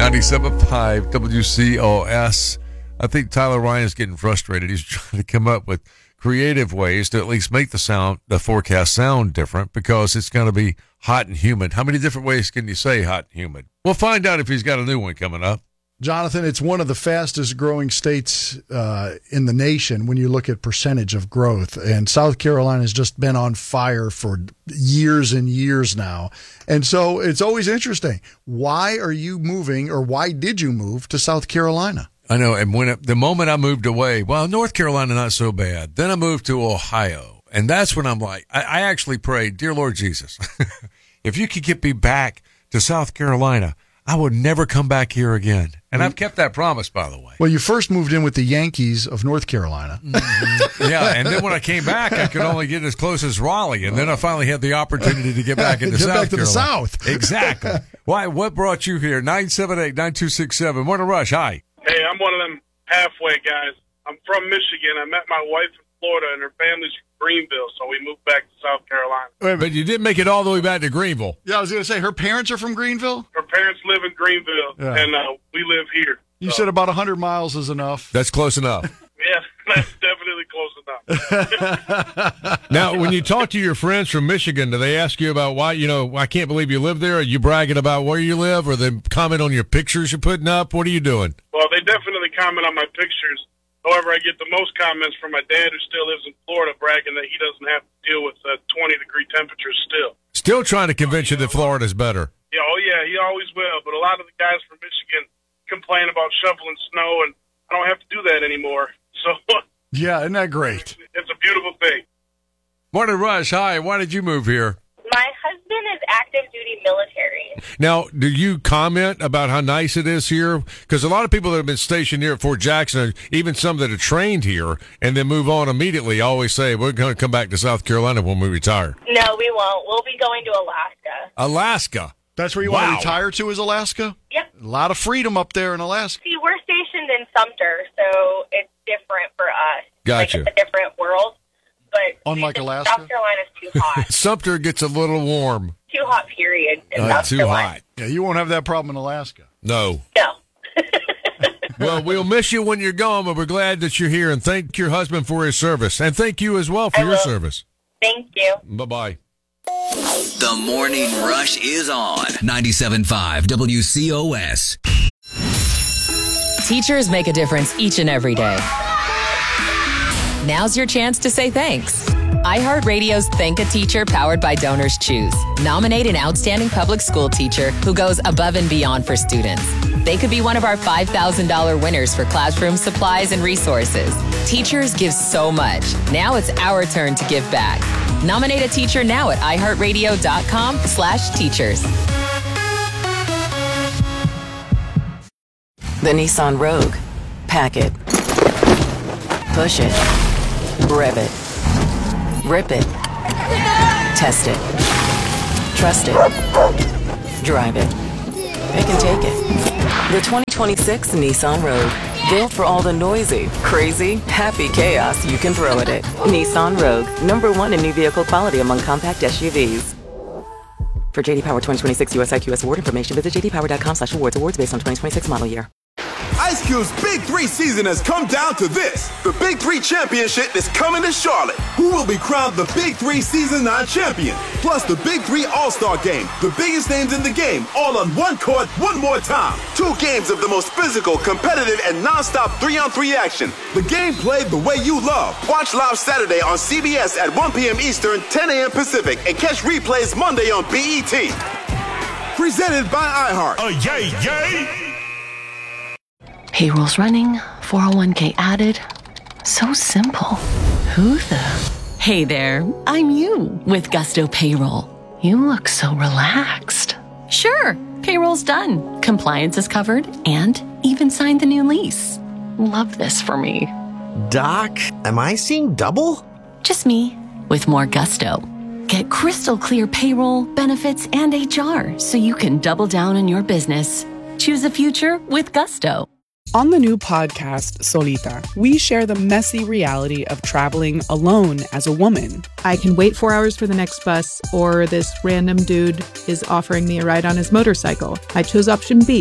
97.5 WCOS. I think Tyler Ryan's getting frustrated. He's trying to come up with creative ways to at least make the forecast sound different, because it's going to be hot and humid. How many different ways can you say hot and humid? We'll find out if he's got a new one coming up. Jonathan, it's one of the fastest growing states in the nation when you look at percentage of growth. And South Carolina has just been on fire for years and years now. And so it's always interesting. Why are you moving, or why did you move to South Carolina? I know. And the moment I moved away, well, North Carolina, not so bad. Then I moved to Ohio. And that's when I'm like, I actually prayed, dear Lord Jesus, if you could get me back to South Carolina, I would never come back here again. And I've kept that promise, by the way. Well, you first moved in with the Yankees of North Carolina. Mm-hmm. Yeah, and then when I came back, I could only get as close as Raleigh. And then I finally had the opportunity to get back into South Carolina. The South. Exactly. Why? What brought you here? 978-9267. Morning Rush, hi. Hey, I'm one of them halfway guys. I'm from Michigan. I met my wife in Florida, and her family's from Greenville, so we moved back to South Carolina. But you didn't make it all the way back to Greenville. Yeah, I was going to say, her parents are from Greenville? Her parents live in Greenville, and we live here. You said about 100 miles is enough. That's close enough. Yeah, that's definitely close enough. Now, when you talk to your friends from Michigan, do they ask you about why, I can't believe you live there? Are you bragging about where you live, or they comment on your pictures you're putting up? What are you doing? Well, they definitely comment on my pictures. However, I get the most comments from my dad, who still lives in Florida, bragging that he doesn't have to deal with 20-degree temperatures still. Still trying to convince you that Florida's better. Yeah, he always will. But a lot of the guys from Michigan complain about shoveling snow, and I don't have to do that anymore. So yeah, isn't that great? It's a beautiful thing. Morning, Rush. Hi. Why did you move here? My husband is active duty military. Now, do you comment about how nice it is here? Because a lot of people that have been stationed here at Fort Jackson, even some that are trained here and then move on immediately, always say, we're going to come back to South Carolina when we retire. No, we won't. We'll be going to Alaska. Alaska? That's where you want to retire to, is Alaska? Yep. A lot of freedom up there in Alaska. See, we're stationed in Sumter, so it's different for us. Gotcha. Like, it's a different world. But unlike Alaska? South Carolina's too hot. Sumter gets a little warm. Too hot, period. In South Carolina. Hot. Yeah, you won't have that problem in Alaska. No. No. Well, we'll miss you when you're gone, but we're glad that you're here, and thank your husband for his service. And thank you as well for your service. Thank you. Bye-bye. The Morning Rush is on 97.5 WCOS. Teachers make a difference each and every day. Now's your chance to say thanks. iHeartRadio's Thank a Teacher, powered by Donors Choose. Nominate an outstanding public school teacher who goes above and beyond for students. They could be one of our $5,000 winners for classroom supplies and resources. Teachers give so much. Now it's our turn to give back. Nominate a teacher now at iHeartRadio.com/teachers. The Nissan Rogue. Pack it. Push it. Rev it. Rip it. Test it. Trust it. Drive it. It can take it. The 2026 Nissan Rogue. Built for all the noisy, crazy, happy chaos you can throw at it. Nissan Rogue. #1 in new vehicle quality among compact SUVs. For JD Power 2026 US IQS award information, visit jdpower.com/awards. Awards based on 2026 model year. Ice Cube's Big 3 season has come down to this. The Big 3 Championship is coming to Charlotte. Who will be crowned the Big 3 Season 9 champion? Plus the Big 3 All-Star Game. The biggest names in the game, all on one court, one more time. 2 games of the most physical, competitive, and non-stop 3-on-3 action. The game played the way you love. Watch live Saturday on CBS at 1 p.m. Eastern, 10 a.m. Pacific, and catch replays Monday on BET. Presented by iHeart. Yay, yay! Payroll's running, 401k added. So simple. Who the? Hey there, I'm you with Gusto Payroll. You look so relaxed. Sure, payroll's done. Compliance is covered and even signed the new lease. Love this for me. Doc, am I seeing double? Just me with more gusto. Get crystal clear payroll, benefits, and HR so you can double down in your business. Choose a future with Gusto. On the new podcast, Solita, we share the messy reality of traveling alone as a woman. I can wait 4 hours for the next bus, or this random dude is offering me a ride on his motorcycle. I chose option B.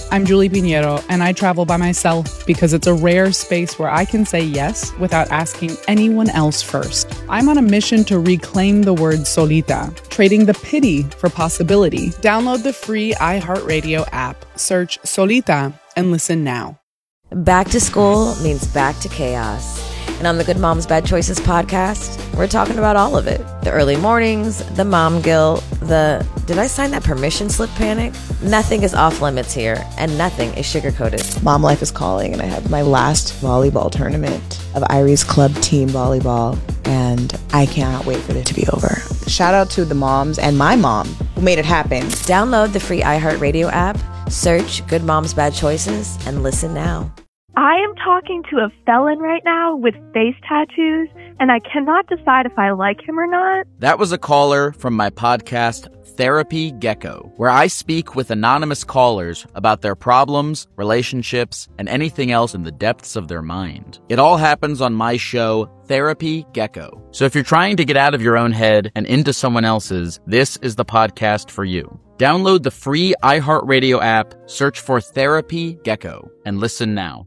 I'm Julie Pinheiro, and I travel by myself because it's a rare space where I can say yes without asking anyone else first. I'm on a mission to reclaim the word solita, trading the pity for possibility. Download the free iHeartRadio app, search Solita, and listen now. Back to school means back to chaos. And on the Good Moms Bad Choices podcast, we're talking about all of it. The early mornings, the mom guilt, the did I sign that permission slip panic? Nothing is off limits here, and nothing is sugar-coated. Mom life is calling, and I have my last volleyball tournament of Irie's club team volleyball, and I cannot wait for it to be over. Shout out to the moms and my mom who made it happen. Download the free iHeartRadio app, search Good Moms Bad Choices, and listen now. I am talking to a felon right now with face tattoos, and I cannot decide if I like him or not. That was a caller from my podcast, Therapy Gecko, where I speak with anonymous callers about their problems, relationships, and anything else in the depths of their mind. It all happens on my show, Therapy Gecko. So if you're trying to get out of your own head and into someone else's, this is the podcast for you. Download the free iHeartRadio app, search for Therapy Gecko, and listen now.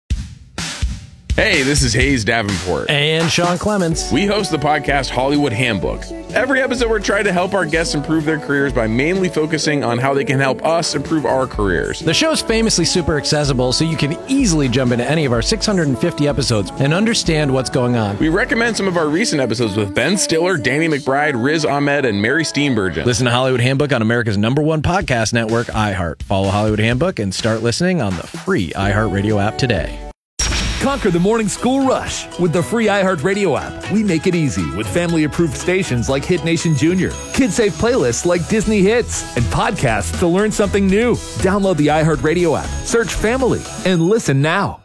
Hey, this is Hayes Davenport. And Sean Clements. We host the podcast Hollywood Handbook. Every episode, we're trying to help our guests improve their careers by mainly focusing on how they can help us improve our careers. The show's famously super accessible, so you can easily jump into any of our 650 episodes and understand what's going on. We recommend some of our recent episodes with Ben Stiller, Danny McBride, Riz Ahmed, and Mary Steenburgen. Listen to Hollywood Handbook on America's #1 podcast network, iHeart. Follow Hollywood Handbook and start listening on the free iHeartRadio app today. Conquer the morning school rush with the free iHeartRadio app. We make it easy with family-approved stations like Hit Nation Junior, kid-safe playlists like Disney Hits, and podcasts to learn something new. Download the iHeartRadio app, search Family, and listen now.